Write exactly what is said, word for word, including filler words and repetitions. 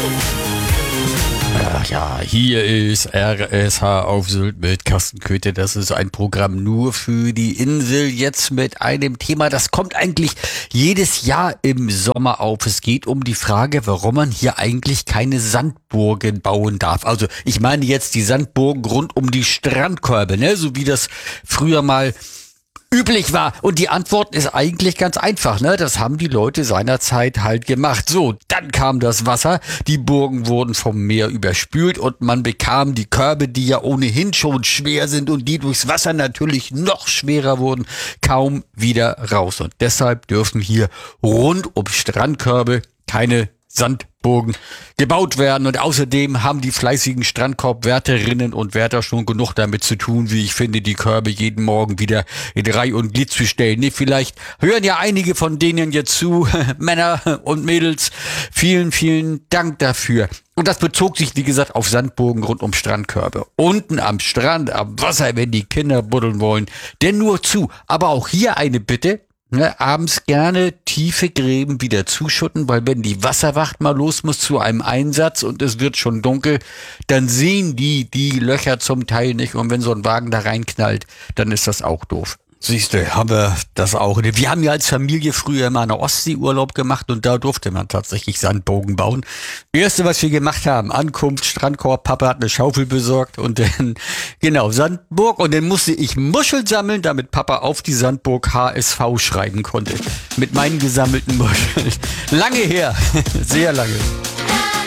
Ach ja, hier ist R S H auf Sylt mit Carsten Köthe. Das ist ein Programm nur für die Insel. Jetzt mit einem Thema, das kommt eigentlich jedes Jahr im Sommer auf. Es geht um die Frage, warum man hier eigentlich keine Sandburgen bauen darf. Also ich meine jetzt die Sandburgen rund um die Strandkörbe, ne? So wie das früher mal üblich war. Und die Antwort ist eigentlich ganz einfach, ne? Das haben die Leute seinerzeit halt gemacht. So, dann kam das Wasser, die Burgen wurden vom Meer überspült und man bekam die Körbe, die ja ohnehin schon schwer sind und die durchs Wasser natürlich noch schwerer wurden, kaum wieder raus. Und deshalb dürfen hier rund um Strandkörbe keine Sandburgen gebaut werden. Und außerdem haben die fleißigen Strandkorbwärterinnen und Wärter schon genug damit zu tun, wie ich finde, die Körbe jeden Morgen wieder in Reih und Glied zu stellen. Nee, vielleicht hören ja einige von denen jetzt zu, Männer und Mädels. Vielen, vielen Dank dafür. Und das bezog sich, wie gesagt, auf Sandburgen rund um Strandkörbe. Unten am Strand, am Wasser, wenn die Kinder buddeln wollen, denn nur zu. Aber auch hier eine Bitte. Ne, abends gerne tiefe Gräben wieder zuschutten, weil wenn die Wasserwacht mal los muss zu einem Einsatz und es wird schon dunkel, dann sehen die die Löcher zum Teil nicht und wenn so ein Wagen da reinknallt, dann ist das auch doof. Siehste, haben wir das auch. Wir haben ja als Familie früher immer eine Ostseeurlaub gemacht und da durfte man tatsächlich Sandburgen bauen. Erste, was wir gemacht haben, Ankunft, Strandkorb, Papa hat eine Schaufel besorgt und dann, genau, Sandburg und dann musste ich Muscheln sammeln, damit Papa auf die Sandburg H S V schreiben konnte. Mit meinen gesammelten Muscheln. Lange her, sehr lange.